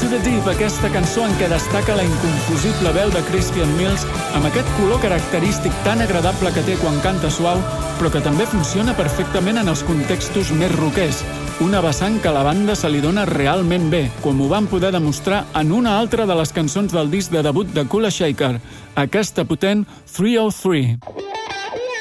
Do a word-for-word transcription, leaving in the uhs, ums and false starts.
to the Deep, aquesta cançó en què destaca la inconfusible veu de Crispian Mills amb aquest color característic tan agradable que té quan canta suau, però que també funciona perfectament en els contextos més rockers. Una vessant que a la banda se li dona realment bé, com ho van poder demostrar en una altra de les cançons del disc de debut de Kula Shaker, aquesta potent three oh three.